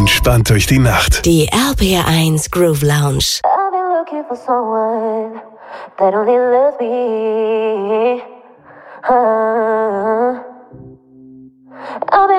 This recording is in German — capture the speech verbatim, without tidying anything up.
entspannt durch die Nacht. Die R P R eins Groove Lounge. I've been looking for someone that only loves me.